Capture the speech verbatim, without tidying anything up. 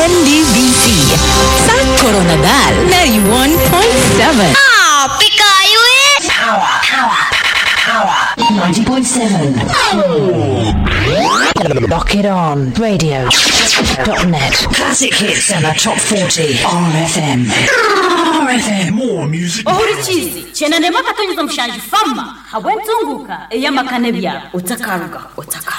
N D B C. Sa Coronadal ninety-one point seven. Ah, pikayo eh! Power, power, power. ninety point seven. Lock it on. Radio dot net. Classic hits and the top forty. R F M. R F M. More music. Ohurichizi chena nema katonyeza mshanji fama hawentunguka eyama kanebya utakaruga utaka